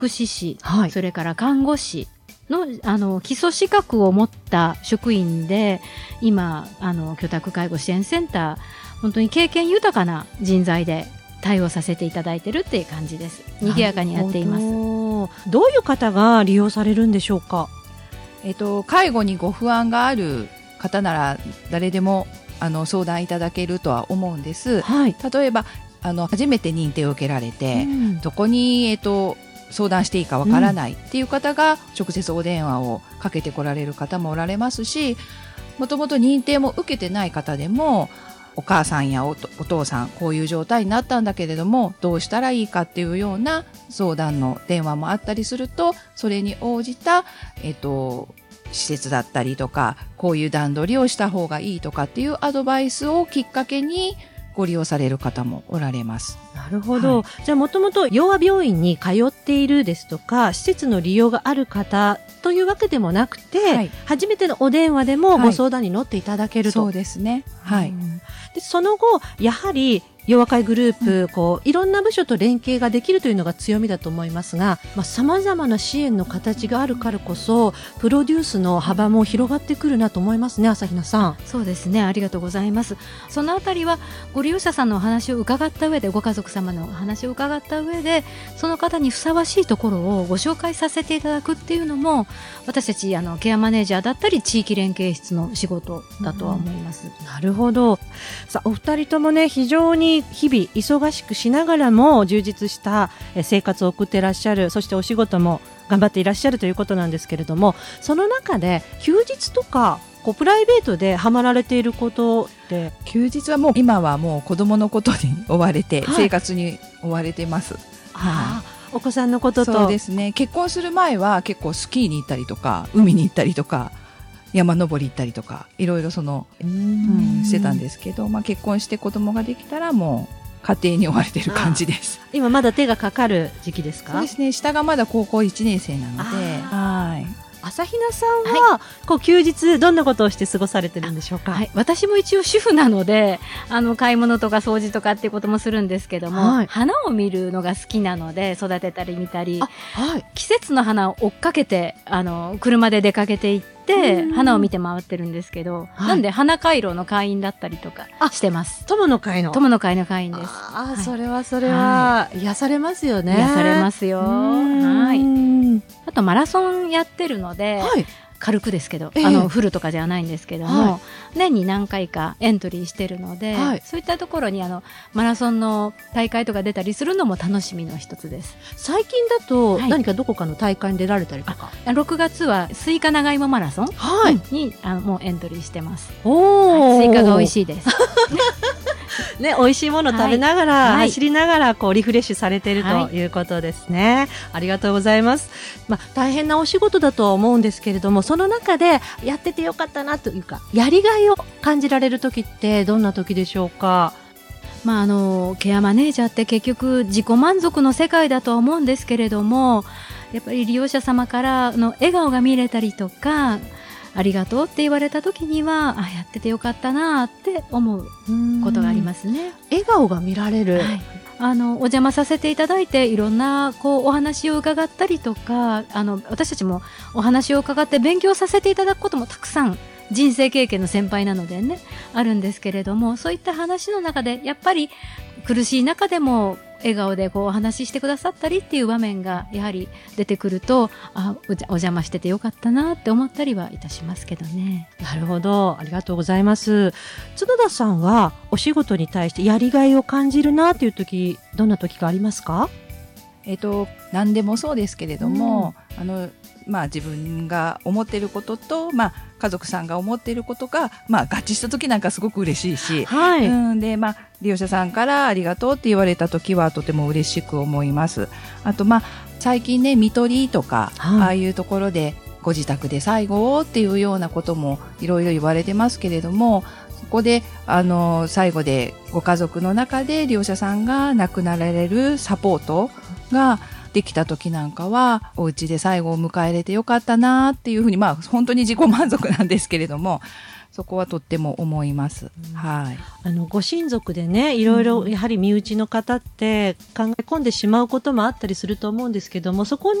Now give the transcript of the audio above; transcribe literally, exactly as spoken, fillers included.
福祉士、 はい、 それから看護師の、あの基礎資格を持った職員で今あの居宅介護支援センター本当に経験豊かな人材で対応させていただいてるっていう感じです。賑やかにやっています。 どういう方が利用されるんでしょうか？ えっと、介護にご不安がある方なら誰でもあの相談いただけるとは思うんです、はい、例えばあの初めて認定を受けられて、うん、どこに、えっと、相談していいかわからないっていう方が直接お電話をかけてこられる方もおられますし、もともと認定も受けてない方でもお母さんや お, お父さんこういう状態になったんだけれどもどうしたらいいかっていうような相談の電話もあったりすると、それに応じた、えっと、施設だったりとかこういう段取りをした方がいいとかっていうアドバイスをきっかけにご利用される方もおられます。 なるほど、はい、じゃあもともと洋和病院に通っているですとか施設の利用がある方というわけでもなくて、はい、初めてのお電話でもご相談に乗っていただけると、 はい、そうですね、はい、 でその後やはり洋和会グループ、うん、こういろんな部署と連携ができるというのが強みだと思いますが、さまざまな支援の形があるからこそプロデュースの幅も広がってくるなと思いますね。朝比奈さん。 そうですね、ありがとうございます。そのあたりはご利用者さんのお話を伺った上でご家族様のお話を伺った上でその方にふさわしいところをご紹介させていただくっていうのも私たちあのケアマネージャーだったり地域連携室の仕事だとは思います、 うん、なるほど。さあお二人ともね非常に日々忙しくしながらも充実した生活を送っていらっしゃる、そしてお仕事も頑張っていらっしゃるということなんですけれども、その中で休日とかこうプライベートでハマられていることって？ 休日はもう今はもう子供のことに追われて、はい、生活に追われてます。 はい、お子さんのことと。 そうですね、結婚する前は結構スキーに行ったりとか海に行ったりとか山登り行ったりとかいろいろそのうん、してたんですけど、まあ、結婚して子供ができたらもう家庭に追われてる感じです。 今まだ手がかかる時期ですか？ そうですね、下がまだ高校いちねん生なので。はい。 朝比奈さんは、はい、こう休日どんなことをして過ごされてるんでしょうか？ はい、私も一応主婦なのであの買い物とか掃除とかっていうこともするんですけども、はい、花を見るのが好きなので育てたり見たり、はい、季節の花を追っかけてあの車で出かけていって花を見て回ってるんですけど、はい、なんで花回廊の会員だったりとかしてます。 友の会の友の会の会員です。 あ、はい、それはそれは、はい、癒されますよね。 癒されますよ。はい。あとマラソンやってるので、はい、軽くですけど、えー、あのフルとかじゃないんですけども、はい、年に何回かエントリーしてるので、はい、そういったところにあのマラソンの大会とか出たりするのも楽しみの一つです。 最近だと、はい、何かどこかの大会に出られたりとか？ ろくがつはスイカ長芋マラソン、はい、にあのもうエントリーしてます。 おー、 はい、スイカが美味しいですね、美味しいもの食べながら、はい、走りながらこうリフレッシュされているということですね、はい、ありがとうございます。まあ、大変なお仕事だとは思うんですけれども、その中でやっててよかったなというかやりがいを感じられる時ってどんな時でしょうか？ まあ、あのケアマネージャーって結局自己満足の世界だとは思うんですけれども、やっぱり利用者様からの笑顔が見れたりとかありがとうって言われた時にはあやっててよかったなって思うことがありますね。 笑顔が見られる、はい、 あのお邪魔させていただいていろんなこうお話を伺ったりとか、あの私たちもお話を伺って勉強させていただくこともたくさん人生経験の先輩なのでねあるんですけれども、そういった話の中でやっぱり苦しい中でも笑顔でこうお話ししてくださったりっていう場面がやはり出てくると、あお邪魔しててよかったなって思ったりはいたしますけどね。 なるほど、ありがとうございます。角田さんはお仕事に対してやりがいを感じるなっていう時どんな時がありますか？ えっと何でもそうですけれども、うん、あのまあ、自分が思っていることと、まあ、家族さんが思っていることが、まあ、合致した時なんかすごく嬉しいし、はい、うんでまあ、利用者さんからありがとうって言われた時はとても嬉しく思います。あと、まあ、最近ね看取りとか、はい、ああいうところでご自宅で最後をっていうようなこともいろいろ言われてますけれども、そこであの最後でご家族の中で利用者さんが亡くなられるサポートができた時なんかはお家で最後を迎えれてよかったなっていうふうに、まあ本当に自己満足なんですけれどもそこはとっても思います。うん、はい。 あのご親族でね、いろいろやはり身内の方って考え込んでしまうこともあったりすると思うんですけども、そこ